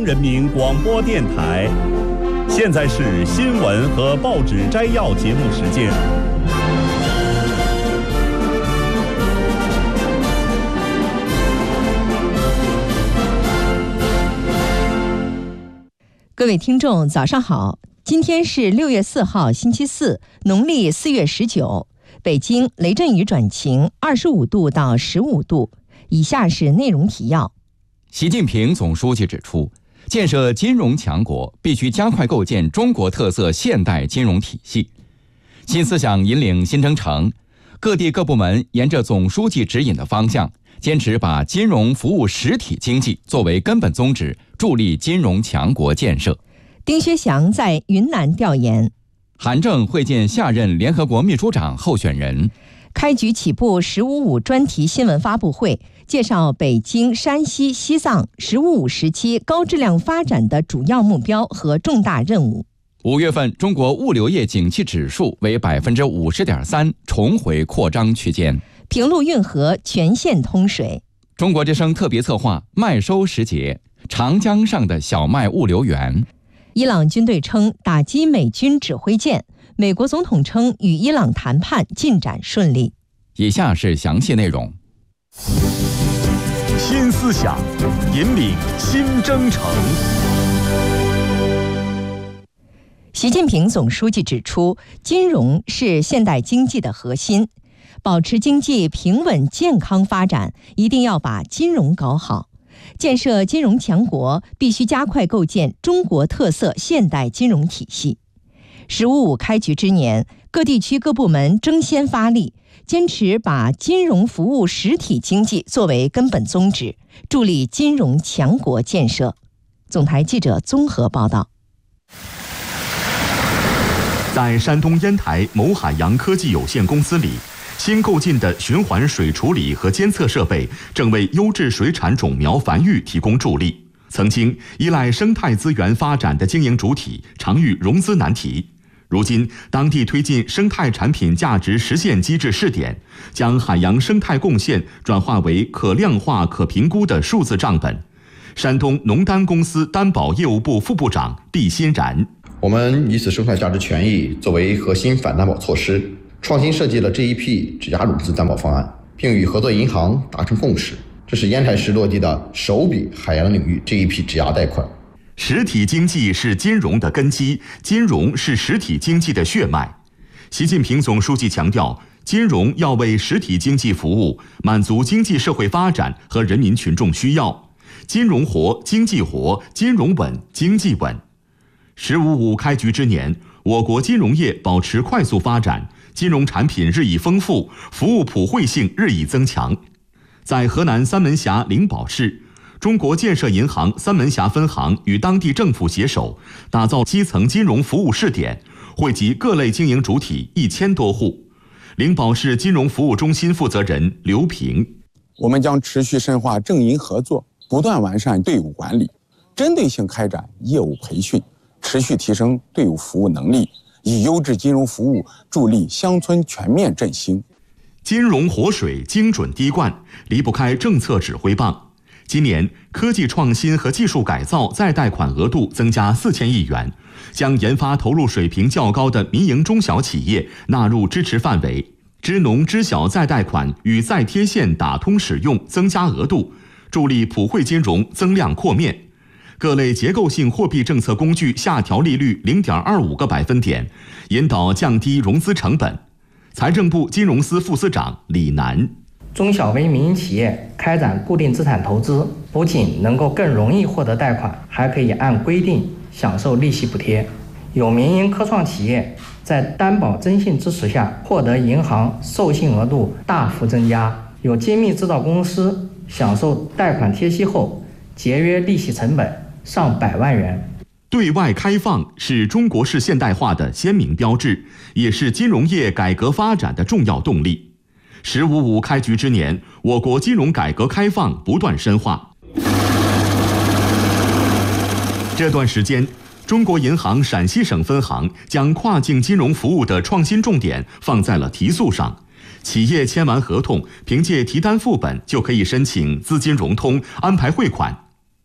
人民广播电台。现在是新闻和报纸摘要节目时间。 各位听众早上好，今天是6月4号星期四，农历4月19，北京雷阵雨转晴，25度到15度。以下是内容提要。 习近平总书记指出，建设金融强国必须加快构建中国特色现代金融体系，新思想引领新征程，各地各部门沿着总书记指引的方向，坚持把金融服务实体经济作为根本宗旨，助力金融强国建设。 丁薛祥在云南调研。 韩正会见下任联合国秘书长候选人。 开局起步“15+5”专题新闻发布会，介绍北京、山西、西藏“15+5”时期高质量发展的主要目标和重大任务。 5月份中国物流业景气指数为50.3%，重回扩张区间。 平陆运河全线通水。 中国之声特别策划麦收时节，长江上的小麦物流园。 伊朗军队称打击美军指挥舰，美国总统称与伊朗谈判进展顺利。 以下是详细内容。 新思想引领新征程。 习近平总书记指出，金融是现代经济的核心，保持经济平稳健康发展，一定要把金融搞好。建设金融强国必须加快构建中国特色现代金融体系。“15+5”开局之年，各地区各部门争先发力，坚持把金融服务实体经济作为根本宗旨，助力金融强国建设。总台记者综合报道。 在山东烟台某海洋科技有限公司里，新购进的循环水处理和监测设备正为优质水产种苗繁育提供助力。曾经依赖生态资源发展的经营主体常遇融资难题，如今当地推进生态产品价值实现机制试点，将海洋生态贡献转化为可量化可评估的数字账本。山东农丹公司担保业务部副部长毕欣然： 我们以此生态价值权益作为核心反担保措施，创新设计了这一批质押融资担保方案，并与合作银行达成共识。这是烟台市落地的首笔海洋领域这一批质押贷款。 实体经济是金融的根基，金融是实体经济的血脉。习近平总书记强调，金融要为实体经济服务，满足经济社会发展和人民群众需要。金融活，经济活，金融稳，经济稳。“15+5”开局之年，我国金融业保持快速发展，金融产品日益丰富，服务普惠性日益增强。在河南三门峡灵宝市，中国建设银行三门峡分行与当地政府携手，打造基层金融服务试点，惠及各类经营主体1000多户。灵宝市金融服务中心负责人刘平： 我们将持续深化政银合作，不断完善队伍管理，针对性开展业务培训，持续提升队伍服务能力，以优质金融服务助力乡村全面振兴。 金融活水，精准滴灌，离不开政策指挥棒。今年科技创新和技术改造再贷款额度增加4000亿元，将研发投入水平较高的民营中小企业纳入支持范围，支农支小再贷款与再贴现打通使用增加额度，助力普惠金融增量扩面。各类结构性货币政策工具下调利率0.25个百分点，引导降低融资成本。财政部金融司副司长李楠： 中小微民营企业开展固定资产投资，不仅能够更容易获得贷款，还可以按规定享受利息补贴。有民营科创企业在担保征信支持下，获得银行授信额度大幅增加。有精密制造公司享受贷款贴息后，节约利息成本上100万元。 对外开放是中国式现代化的鲜明标志，也是金融业改革发展的重要动力。“15+5”开局之年，我国金融改革开放不断深化。这段时间，中国银行陕西省分行将跨境金融服务的创新重点放在了提速上。企业签完合同，凭借提单副本就可以申请资金融通、安排汇款。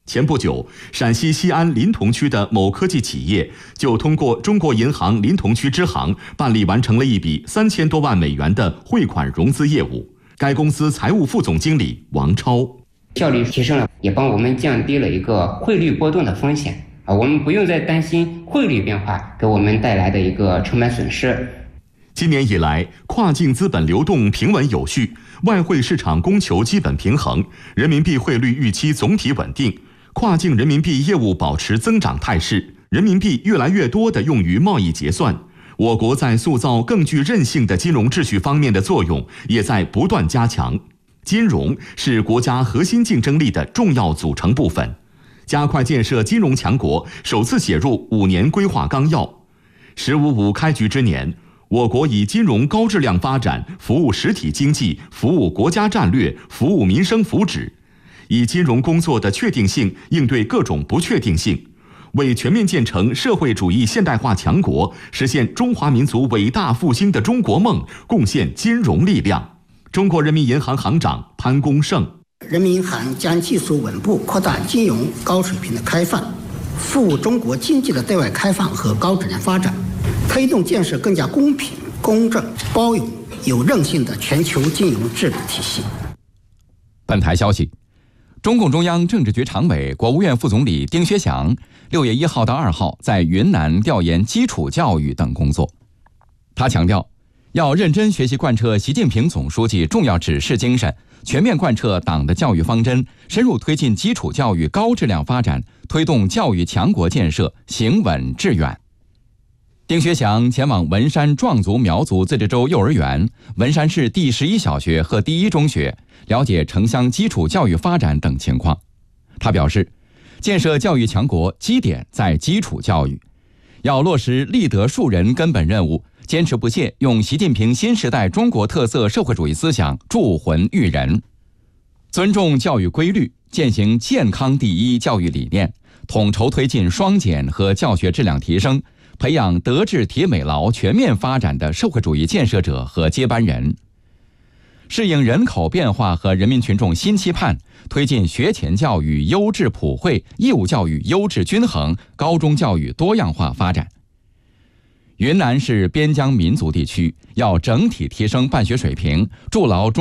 前不久，陕西西安临潼区的某科技企业就通过中国银行临潼区支行办理完成了一笔3000多万美元的汇款融资业务。该公司财务副总经理王超： 效率提升了，也帮我们降低了一个汇率波动的风险我们不用再担心汇率变化给我们带来的一个成本损失。 今年以来，跨境资本流动平稳有序，外汇市场供求基本平衡，人民币汇率预期总体稳定，跨境人民币业务保持增长态势，人民币越来越多地用于贸易结算。我国在塑造更具韧性的金融秩序方面的作用也在不断加强。金融是国家核心竞争力的重要组成部分。加快建设金融强国首次写入5年规划纲要。“15+5”开局之年，我国以金融高质量发展服务实体经济、服务国家战略、服务民生福祉，以金融工作的确定性应对各种不确定性，为全面建成社会主义现代化强国、实现中华民族伟大复兴的中国梦贡献金融力量。中国人民银行行长潘功胜： 人民银行将继续稳步扩大金融高水平的开放，服务中国经济的对外开放和高质量发展，推动建设更加公平、公正、包容、有韧性的全球金融治理体系。 本台消息，中共中央政治局常委、国务院副总理丁薛祥6月1号到2号在云南调研基础教育等工作。他强调，要认真学习贯彻习近平总书记重要指示精神，全面贯彻党的教育方针，深入推进基础教育高质量发展，推动教育强国建设行稳致远。丁薛祥前往文山壮族苗族自治州幼儿园、文山市第11小学和第1中学，了解城乡基础教育发展等情况。他表示，建设教育强国基点在基础教育，要落实立德树人根本任务，坚持不懈用习近平新时代中国特色社会主义思想铸魂育人，尊重教育规律，践行健康第一教育理念，统筹推进双减和教学质量提升，培养德智体美劳全面发展的社会主义建设者和接班人。适应人口变化和人民群众新期盼，推进学前教育优质普惠、义务教育优质均衡、高中教育多样化发展。云南是边疆民族地区，要整体提升办学水平，筑牢中